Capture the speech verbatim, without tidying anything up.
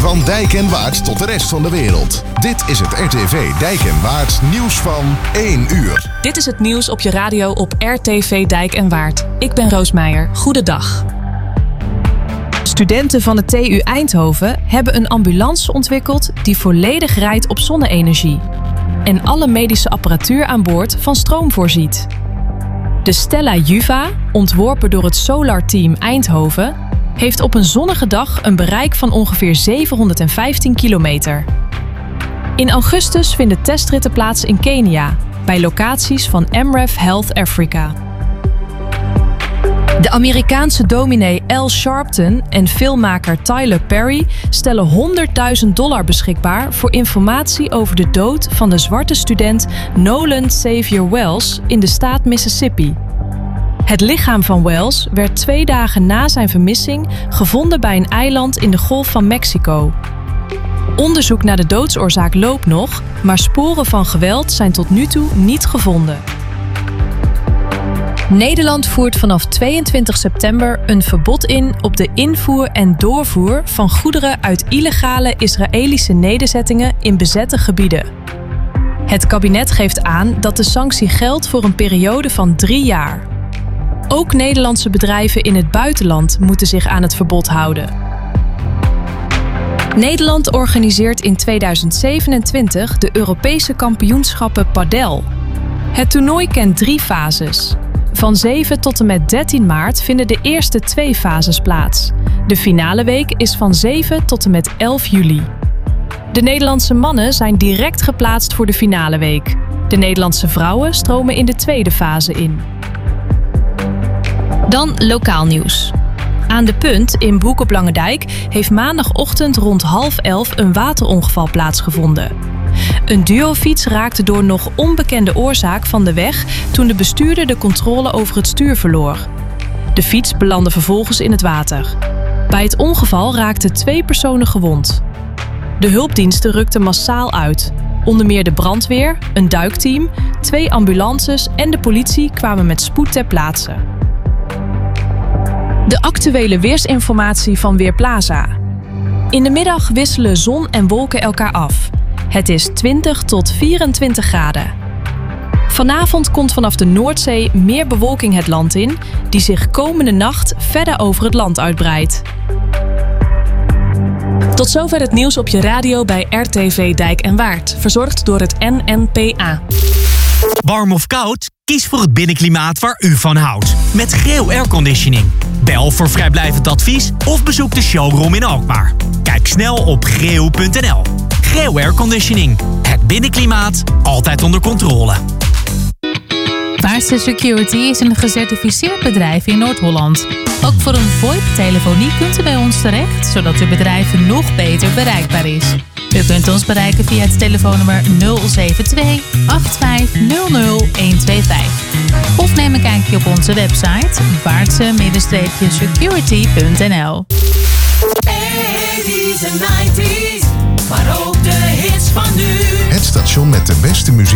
Van Dijk en Waard tot de rest van de wereld. Dit is het R T V Dijk en Waard nieuws van één uur. Dit is het nieuws op je radio op R T V Dijk en Waard. Ik ben Roos Meijer. Goedendag. Studenten van de T U Eindhoven hebben een ambulance ontwikkeld die volledig rijdt op zonne-energie en alle medische apparatuur aan boord van stroom voorziet. De Stella Juva, ontworpen door het Solar Team Eindhoven, heeft op een zonnige dag een bereik van ongeveer zevenhonderdvijftien kilometer. In augustus vinden testritten plaats in Kenia, bij locaties van Amref Health Africa. De Amerikaanse dominee Al Sharpton en filmmaker Tyler Perry stellen honderdduizend dollar beschikbaar voor informatie over de dood van de zwarte student Nolan Xavier Wells in de staat Mississippi. Het lichaam van Wells werd twee dagen na zijn vermissing gevonden bij een eiland in de Golf van Mexico. Onderzoek naar de doodsoorzaak loopt nog, maar sporen van geweld zijn tot nu toe niet gevonden. Nederland voert vanaf tweeëntwintig september een verbod in op de invoer en doorvoer van goederen uit illegale Israëlische nederzettingen in bezette gebieden. Het kabinet geeft aan dat de sanctie geldt voor een periode van drie jaar. Ook Nederlandse bedrijven in het buitenland moeten zich aan het verbod houden. Nederland organiseert in tweeduizend zevenentwintig de Europese kampioenschappen padel. Het toernooi kent drie fases. Van zeven tot en met dertien maart vinden de eerste twee fases plaats. De finale week is van zeven tot en met elf juli. De Nederlandse mannen zijn direct geplaatst voor de finale week. De Nederlandse vrouwen stromen in de tweede fase in. Dan lokaal nieuws. Aan de Punt in Broek op Langendijk heeft maandagochtend rond half elf een waterongeval plaatsgevonden. Een duofiets raakte door nog onbekende oorzaak van de weg toen de bestuurder de controle over het stuur verloor. De fiets belandde vervolgens in het water. Bij het ongeval raakten twee personen gewond. De hulpdiensten rukten massaal uit. Onder meer de brandweer, een duikteam, twee ambulances en de politie kwamen met spoed ter plaatse. De actuele weersinformatie van Weerplaza. In de middag wisselen zon en wolken elkaar af. Het is twintig tot vierentwintig graden. Vanavond komt vanaf de Noordzee meer bewolking het land in, die zich komende nacht verder over het land uitbreidt. Tot zover het nieuws op je radio bij R T V Dijk en Waard, verzorgd door het N N P A. Warm of koud? Kies voor het binnenklimaat waar u van houdt. Met Greo Airconditioning. Bel voor vrijblijvend advies of bezoek de showroom in Alkmaar. Kijk snel op greo punt n l. Greo Airconditioning. Het binnenklimaat altijd onder controle. Vaarste Security is een gecertificeerd bedrijf in Noord-Holland. Ook voor een VoIP-telefonie kunt u bij ons terecht, zodat uw bedrijf nog beter bereikbaar is. U kunt ons bereiken via het telefoonnummer nul zeven twee acht vijf nul nul een twee vijf. Of neem een kijkje op onze website vaartse security punt n l. eighties en nineties, maar ook de hits van nu. Het station met de beste muziek